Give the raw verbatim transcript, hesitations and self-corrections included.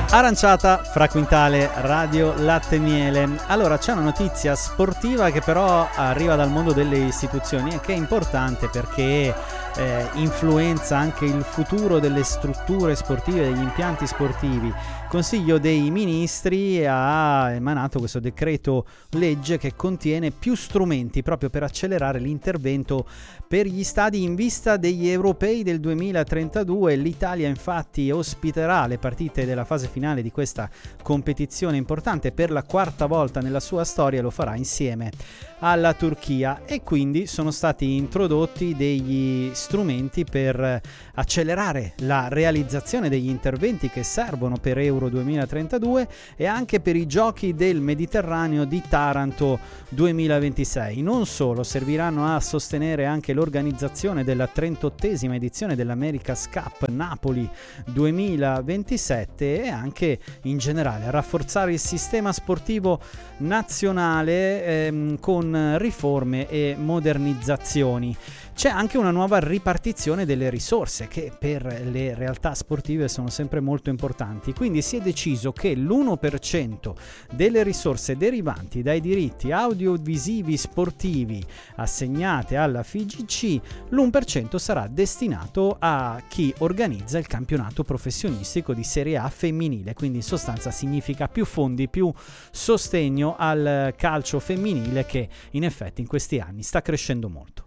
Aranciata fra Quintale, Radio Latte Miele. Allora, c'è una notizia sportiva che però arriva dal mondo delle istituzioni e che è importante perché eh, influenza anche il futuro delle strutture sportive, degli impianti sportivi. Il Consiglio dei Ministri ha emanato questo decreto legge che contiene più strumenti proprio per accelerare l'intervento per gli stadi in vista degli europei del duemilatrentadue. L'Italia infatti ospiterà le partite della fase finale di questa competizione importante per la quarta volta nella sua storia, lo farà insieme alla Turchia, e quindi sono stati introdotti degli strumenti per accelerare la realizzazione degli interventi che servono per Euro duemilatrentadue e anche per i giochi del Mediterraneo di Taranto duemilaventisei. Non solo, serviranno a sostenere anche l'organizzazione della trentottesima edizione dell'America's Cup Napoli duemilaventisette e anche in generale a rafforzare il sistema sportivo nazionale ehm, con riforme e modernizzazioni. C'è anche una nuova ripartizione delle risorse che per le realtà sportive sono sempre molto importanti, quindi si è deciso che l'uno per cento delle risorse derivanti dai diritti audiovisivi sportivi assegnate alla F I G C, l'uno per cento sarà destinato a chi organizza il campionato professionistico di Serie A femminile, quindi in sostanza significa più fondi, più sostegno al calcio femminile che in effetti in questi anni sta crescendo molto.